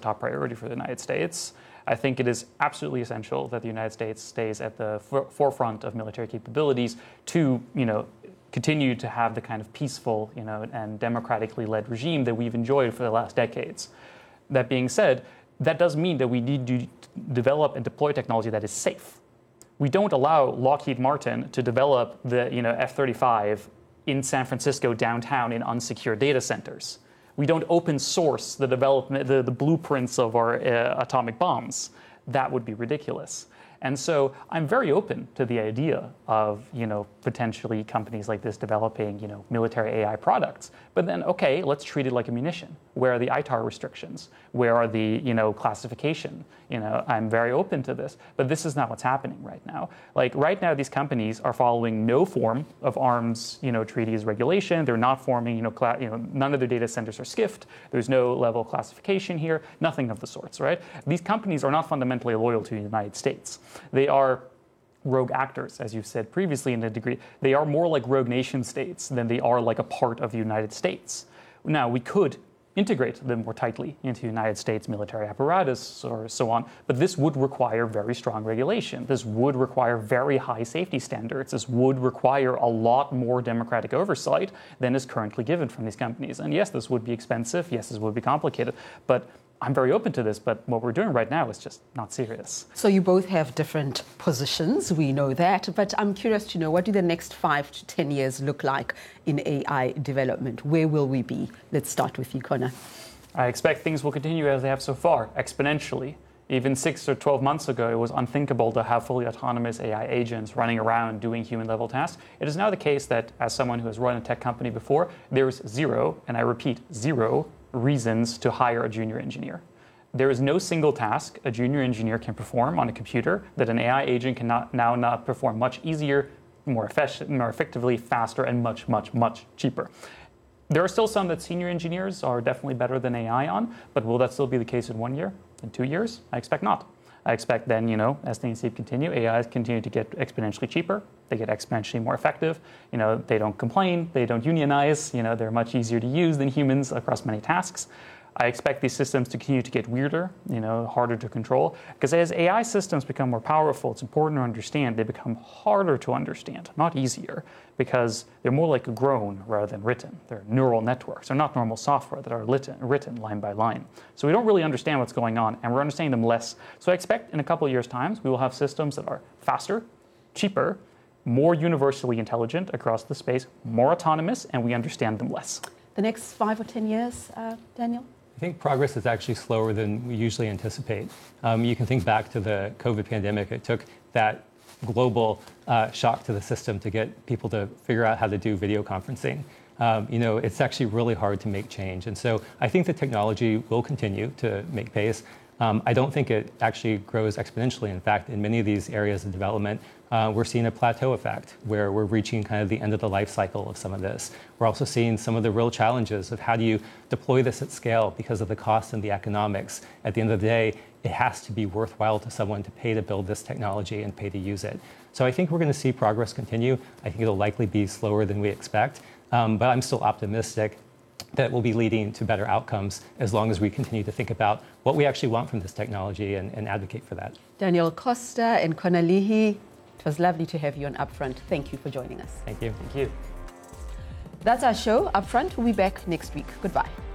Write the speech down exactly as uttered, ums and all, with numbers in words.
top priority for the United States. I think it is absolutely essential that the United States stays at the for- forefront of military capabilities to, you know, continue to have the kind of peaceful, you know, and democratically led regime that we've enjoyed for the last decades. That being said, that does mean that we need to develop and deploy technology that is safe. We don't allow Lockheed Martin to develop the, you know, F thirty-five in San Francisco downtown in unsecured data centers. We don't open source the development, the, the blueprints of our uh, atomic bombs. That would be ridiculous. And so I'm very open to the idea of, you know, potentially companies like this developing, you know, military A I products. But then, okay, let's treat it like a munition. Where are the I T A R restrictions? Where are the, you know, classification? You know, I'm very open to this. But this is not what's happening right now. Like right now, these companies are following no form of arms, you know, treaties regulation. They're not forming, you know, cla- you know, none of their data centers are SCIFed. There's no level of classification here. Nothing of the sorts, right? These companies are not fundamentally loyal to the United States. They are rogue actors, as you've said previously in a degree. They are more like rogue nation states than they are like a part of the United States. Now, we could integrate them more tightly into the United States military apparatus or so on, but this would require very strong regulation. This would require very high safety standards. This would require a lot more democratic oversight than is currently given from these companies. And yes, this would be expensive. Yes, this would be complicated, but I'm very open to this, but what we're doing right now is just not serious. So you both have different positions, we know that, but I'm curious to know, what do the next five to ten years look like in A I development? Where will we be? Let's start with you, Connor. I expect things will continue as they have so far, exponentially. Even six or twelve months ago, it was unthinkable to have fully autonomous A I agents running around doing human-level tasks. It is now the case that, as someone who has run a tech company before, there's zero, and I repeat, zero, reasons to hire a junior engineer. There is no single task a junior engineer can perform on a computer that an A I agent can not, now not perform much easier, more, efficient, more effectively, faster, and much, much, much cheaper. There are still some that senior engineers are definitely better than A I on, but will that still be the case in one year, in two years? I expect not. I expect then, you know, as things continue, A Is continue to get exponentially cheaper. They get exponentially more effective. You know, they don't complain. They don't unionize. You know, they're much easier to use than humans across many tasks. I expect these systems to continue to get weirder, you know, harder to control. Because as A I systems become more powerful, it's important to understand they become harder to understand, not easier, because they're more like grown rather than written. They're neural networks. They're not normal software that are written, written line by line. So we don't really understand what's going on, and we're understanding them less. So I expect in a couple of years' time, we will have systems that are faster, cheaper, more universally intelligent across the space, more autonomous, and we understand them less. The next five or ten years, uh, Daniel? I think progress is actually slower than we usually anticipate. Um, you can think back to the COVID pandemic. It took that global uh, shock to the system to get people to figure out how to do video conferencing. Um, you know, it's actually really hard to make change. And so I think the technology will continue to make pace. Um, I don't think it actually grows exponentially. In fact, in many of these areas of development, uh, we're seeing a plateau effect where we're reaching kind of the end of the life cycle of some of this. We're also seeing some of the real challenges of how do you deploy this at scale because of the cost and the economics. At the end of the day, it has to be worthwhile to someone to pay to build this technology and pay to use it. So I think we're going to see progress continue. I think it'll likely be slower than we expect, um, but I'm still optimistic that will be leading to better outcomes as long as we continue to think about what we actually want from this technology and, and advocate for that. Daniel Costa and Connor Leahy, it was lovely to have you on Upfront. Thank you for joining us. Thank you. Thank you. That's our show, Upfront. We'll be back next week. Goodbye.